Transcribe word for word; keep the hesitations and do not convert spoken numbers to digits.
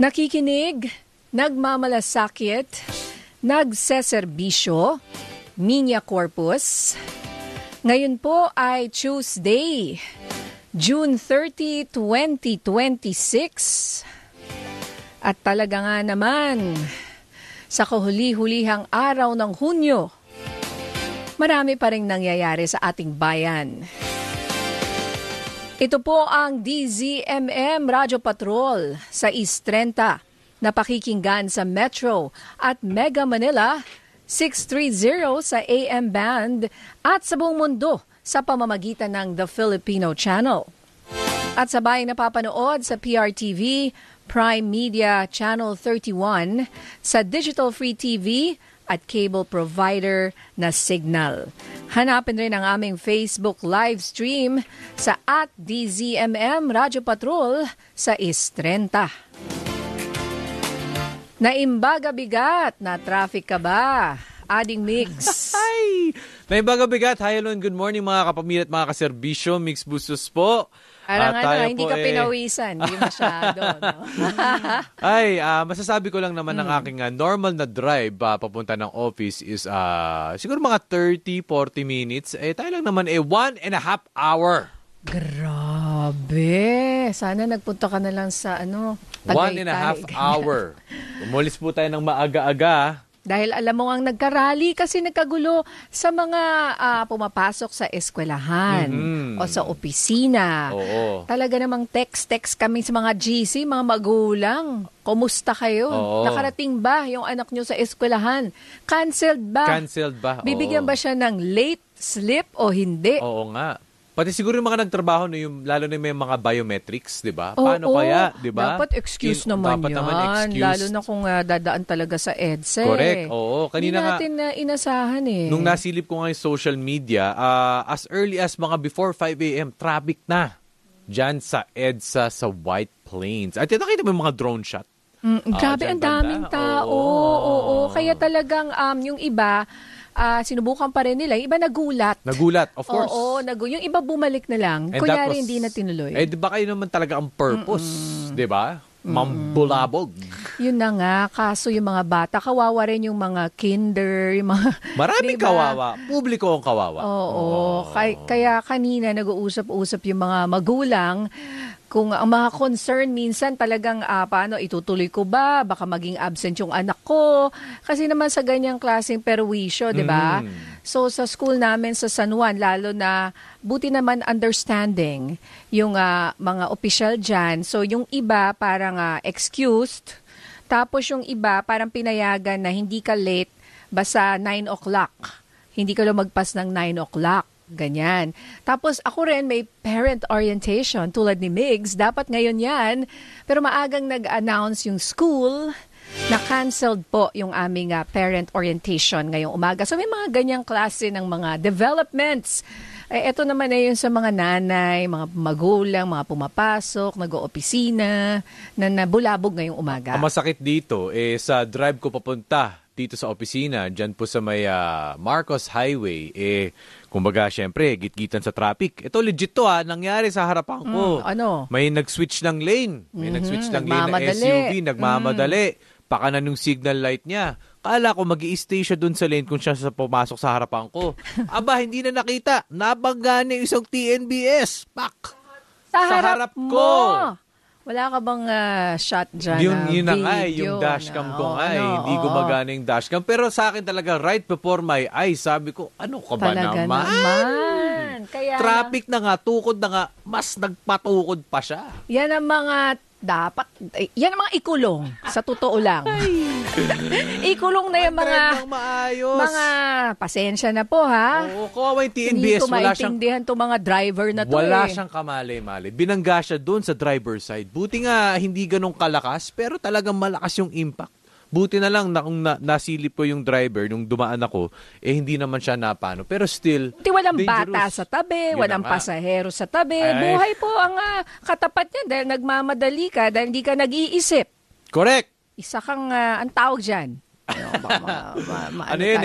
Nakikinig, nagmamalasakit, nagseserbisyo, Minya Corpus. Ngayon po ay Tuesday, June thirtieth, twenty twenty-six. At talaga nga naman, sa kahuli-hulihang araw ng Hunyo, marami pa ring nangyayari sa ating bayan. Ito po ang D Z M M Radyo Patrol sa East thirty na pakikinggan sa Metro at Mega Manila six thirty sa A M band at sa buong mundo sa pamamagitan ng The Filipino Channel. At sabay napapanood sa P R T V, Prime Media Channel thirty-one, sa Digital Free T V at cable provider na Signal. Hanapin rin ang aming Facebook live stream sa at D Z M M Radyo Patrol sa East thirty. Naimbaga bigat na traffic ka ba, Ading Mix? Hi! Naimbaga bigat. Hi, hello and good morning mga kapamilya at mga kaserbisyo. Mix Bustos po. Parang uh, ano, hindi ka eh... pinawisan. Hindi masyado. No? Ay, uh, masasabi ko lang naman hmm. ng aking uh, normal na drive uh, papunta ng office is uh, siguro mga thirty to forty minutes. Eh, tayo lang naman eh, one and a half hour. Grabe. Sana nagpunta ka na lang sa ano, Tagaytay. One and a half hour. Umulis po tayo ng maaga-aga. Dahil alam mo ang nagkarally kasi nagkagulo sa mga uh, pumapasok sa eskwelahan mm-hmm. o sa opisina. Oo. Talaga namang text-text kami sa mga G C, mga magulang. Kumusta kayo? Oo. Nakarating ba yung anak nyo sa eskwelahan? Cancelled ba? Cancelled ba? Oo. Bibigyan ba siya ng late slip o hindi? Oo nga. Pati siguro yung mga nagtrabaho, no, yung, lalo na may mga biometrics, di ba? Oh, Paano oh, kaya, di ba? Dapat excuse In, naman dapat yan. Naman excuse. Lalo na kung uh, dadaan talaga sa EDSA. Correct, oo. Kanina Hindi natin na uh, inasahan eh. Nung nasilip ko nga yung social media, uh, as early as mga before five a.m., traffic na. Diyan sa EDSA, sa White Plains. At nakita mo yung mga drone shot. Mm, grabe, uh, ang daming tao. Oo, oo, oo. Kaya talagang um, yung iba... Uh, sinubukan pa rin nila. Yung iba nagulat. Nagulat, of course. Oo, nagu- yung iba bumalik na lang. And kunyari was, hindi na tinuloy. Eh, di ba kayo naman talaga ang purpose? Di ba? Mambulabog. Yun na nga. Kaso yung mga bata, kawawa rin yung mga kinder, yung mga... Maraming diba? Kawawa. Publiko ang kawawa. Oo. Oh. Kay- kaya kanina nag-uusap-usap yung mga magulang kung ang mga concern minsan talagang uh, paano itutuloy ko ba, baka maging absent yung anak ko. Kasi naman sa ganyang klaseng perwisyo, di ba? Mm. So sa school namin sa San Juan, lalo na buti naman understanding yung uh, mga opisyal dyan. So yung iba parang uh, excused, tapos yung iba parang pinayagan na hindi ka late basta nine o'clock. Hindi ka lumagpas ng nine o'clock. Ganyan. Tapos ako rin may parent orientation tulad ni Migs. Dapat ngayon yan. Pero maagang nag-announce yung school na canceled po yung aming uh, parent orientation ngayong umaga. So may mga ganyang klase ng mga developments. Eh, ito naman na yun sa mga nanay, mga magulang, mga pumapasok, nag-oopisina, na nabulabog ngayong umaga. Ang masakit dito, eh, sa drive ko papunta dito sa opisina, dyan po sa may uh, Marcos Highway, eh, kumbaga, syempre, gitgitan sa traffic. Ito, legit to ha, nangyari sa harapan ko. Mm, ano? May nag-switch ng lane. May mm-hmm, nag-switch ng lane na S U V, nagmamadali. Mm. Pakanan yung signal light niya. Kala ko mag-i-stay siya dun sa lane kung siya sa pumasok sa harapan ko. Aba, hindi na nakita. Nabanggaan yung isang T N B S. Pak! Sa, sa harap, harap mo. ko. Wala ka bang uh, shot dyan yun, na yun video? na nga, yung dashcam no, ko nga, ano, hindi gumagana yung dashcam. Pero sa akin talaga, right before my eyes, sabi ko, ano ka ba talaga naman? naman. Kaya traffic na nga, tukod na nga, mas nagpatukod pa siya. Yan ang mga dapat, yan ang mga ikulong, sa totoo lang. Ikulong na yung mga, mga, pasensya na po ha. Oo, kawawa yung T N B S. Hindi ko maintindihan itong mga driver na to wala eh. siyang kamali-mali. Binangga siya doon sa driver side. Buti nga, hindi ganun kalakas, pero talagang malakas yung impact. Buti na lang na kung na, nasilip ko yung driver nung dumaan ako, eh hindi naman siya napano. Pero still, Di walang dangerous. Bata sa tabi, Yun walang pasahero sa tabi. Ay. Buhay po ang uh, katapat niya dahil nagmamadali ka, dahil hindi ka nag-iisip. Correct. Isa kang, uh, ang tawag dyan. Ano, ma, ma, ma, ma, ano yun